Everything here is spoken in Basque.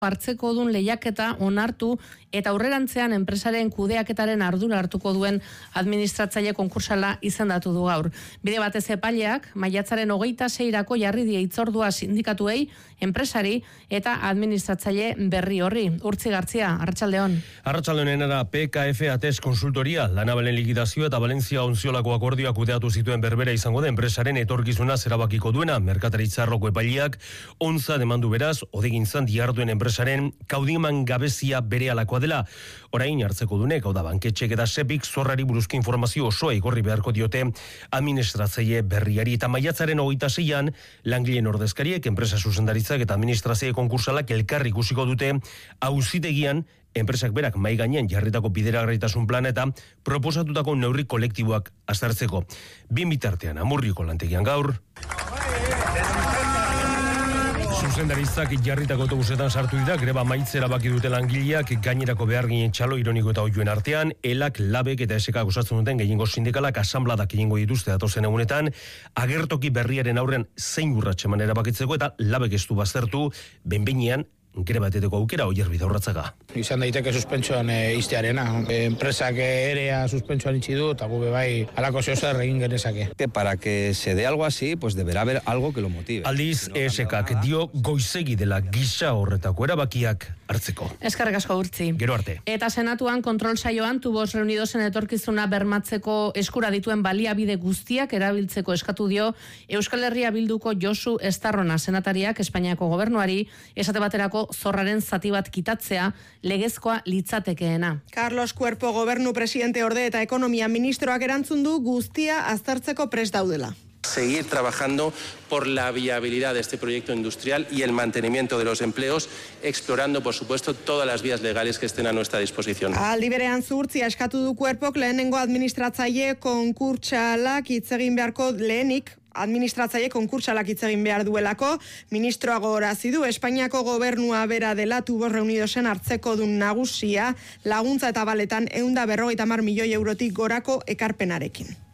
hartzekodun lehiaketa onartu eta aurrerantzean enpresaren kudeaketaren ardura hartuko duen administratzaile konkursala izendatu du gaur. Bide batez epaileak maiatzaren 26irako jarri die hitzordua sindikatuei, enpresari eta administratzaile berri horri. Urtzi Gartzia, Arratsaldeon. Arratsaldeon era PKF Ates Konsultoria, La Navalen likidazio eta Valentzia Ontziolako akordioa kudeatu zituen berbera izango da enpresaren etorkizuna zerabakiko duena. Merkataritza arloko epaileak ontza demandu beraz, odegintzan diharduen enpresaren kaudiman gabezia berehalakoa dela. Orain hartzeko dunek, hau da banketxek eta sepik zorrari buruzko informazio osoa igorri beharko diote administratzaile berriari. Eta maiatzaren 26an langileen ordezkariek, enpresa zuzendaritzak eta administratzaile konkursalak elkarri ikusiko dute auzitegian enpresak berak mai gainean jarritako bideragarritasun plana eta proposatutako neurri kolektiboak aztertzeko. Bien bitartean, Amurriko lantegian gaur zuzendaritzak jarritako autobusetan sartu dira, greba maitzera baki dute langileak, gainerako beharginen txalo ironiko eta oioen artean, elak, labek eta esekak osatzen duten gehiengo sindikalak asanbladak egingo dituzte datozen egunetan, agertoki berriaren aurrean zein urratxe manera bakitzeko eta labek ez du baztertu, benbeinean greba eteteko aukera Oier Bidaurratzaga. Izan daiteke suspentsoan iztearena. Enpresak erea suspentsoan itxi du, eta gube bai alako zeozer egin genezake. Para que se dé algo así, pues deberá haber algo que lo motive. Aldiz, ESEKak dio goizegi dela gisa horretako erabakiak hartzeko. Eskerrik asko Urtzi. Gero arte. Eta Senatuan kontrol saioan Tubos Reunidosen etorkizuna bermatzeko eskura dituen baliabide guztiak erabiltzeko eskatu dio Euskal Herria Bilduko Josu Estarrona senatariak Espainiako gobernuari esate baterako zorraren zati bat kitatzea legezkoa litzatekeena. Carlos Cuerpo gobernu presidente orde eta ekonomia ministroak erantzun du guztia aztertzeko prest daudela. Seguir trabajando por la viabilidad de este proyecto industrial y el mantenimiento de los empleos, explorando, por supuesto, todas las vías legales que estén a nuestra disposición. Aldi berean Zuhurtzia eskatu du Cuerpok lehenengo administratzaile konkurtsalak hitz egin beharko lehenik, administratzaile konkurtsalak hitz egin behar duelako, ministroa gogorazi du Espainiako gobernua bera dela Tubos Reunidosen hartzeko dun nagusia, laguntza eta baletan 150 milioi eurotik gorako ekarpenarekin.